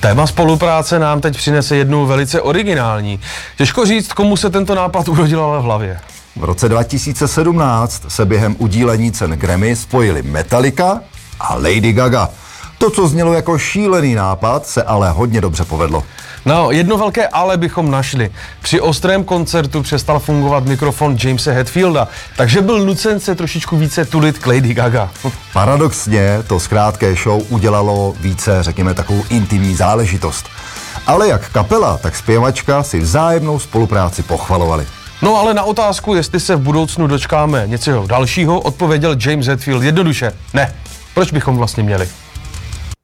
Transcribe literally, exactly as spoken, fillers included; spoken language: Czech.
Téma spolupráce nám teď přinese jednu velice originální. Těžko říct, komu se tento nápad urodil ale v hlavě. V roce dva tisíce sedmnáct se během udílení cen Grammy spojili Metallica a Lady Gaga. To, co znělo jako šílený nápad, se ale hodně dobře povedlo. No, jedno velké ale bychom našli. Při ostrém koncertu přestal fungovat mikrofon Jamese Hetfielda, takže byl nucen se trošičku více tulit k Lady Gaga. Paradoxně to z krátké show udělalo více, řekněme, takovou intimní záležitost. Ale jak kapela, tak zpěvačka si vzájemnou spolupráci pochvalovali. No ale na otázku, jestli se v budoucnu dočkáme něčeho dalšího, odpověděl James Hetfield jednoduše: ne. Proč bychom vlastně měli?